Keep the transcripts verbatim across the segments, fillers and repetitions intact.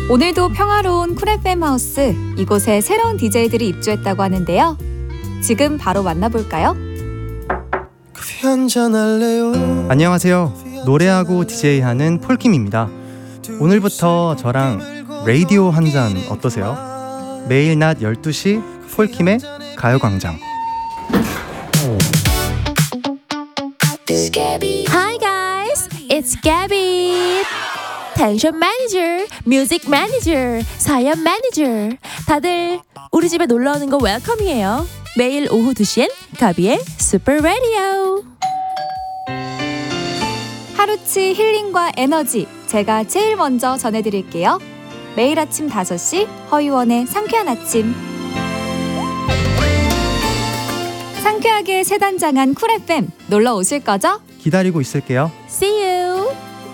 오늘도 평화로운 쿨 에프엠 하우스, 이곳에 새로운 디제이들이 입주했다고 하는데요. 지금 바로 만나볼까요? 커피 한잔 할래요? 안녕하세요. 노래하고 디제이하는 폴킴입니다. 오늘부터 저랑 라디오 한 잔 어떠세요? 매일 낮 열두 시 폴킴의 가요광장. Hi guys, it's Gabby. 텐션 매니저, 뮤직 매니저, 사연 매니저. 다들 우리 집에 놀러 오는 거 웰컴이에요. 매일 오후 두 시엔 가비의 슈퍼 라디오. 하루치 힐링과 에너지, 제가 제일 먼저 전해드릴게요. 매일 아침 다섯 시 허유원의 상쾌한 아침. 상쾌하게 새단장한 쿨 에프엠, 놀러 오실 거죠? 기다리고 있을게요. See you.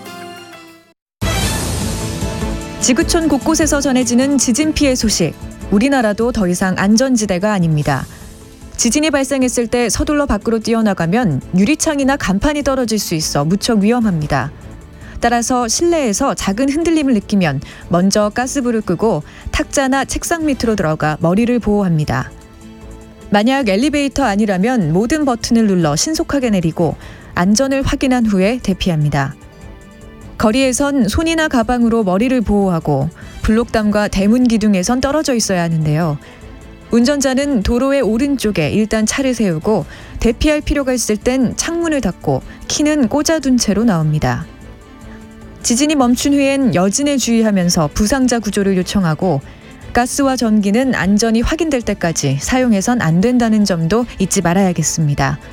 지구촌 곳곳에서 전해지는 지진 피해 소식. 우리나라도 더 이상 안전지대가 아닙니다. 지진이 발생했을 때 서둘러 밖으로 뛰어나가면 유리창이나 간판이 떨어질 수 있어 무척 위험합니다. 따라서 실내에서 작은 흔들림을 느끼면 먼저 가스불을 끄고 탁자나 책상 밑으로 들어가 머리를 보호합니다. 만약 엘리베이터 아니라면 모든 버튼을 눌러 신속하게 내리고 안전을 확인한 후에 대피합니다. 거리에선 손이나 가방으로 머리를 보호하고 블록담과 대문 기둥에선 떨어져 있어야 하는데요. 운전자는 도로의 오른쪽에 일단 차를 세우고 대피할 필요가 있을 땐 창문을 닫고 키는 꽂아둔 채로 나옵니다. 지진이 멈춘 후엔 여진에 주의하면서 부상자 구조를 요청하고 가스와 전기는 안전이 확인될 때까지 사용해선 안 된다는 점도 잊지 말아야겠습니다.